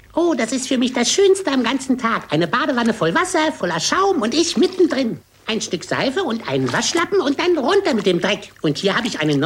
Oh, das ist für mich das Schönste am ganzen Tag. Eine Badewanne voll Wasser, voller Schaum und ich mittendrin. Ein Stück Seife und einen Waschlappen und dann runter mit dem Dreck. Und hier habe ich eine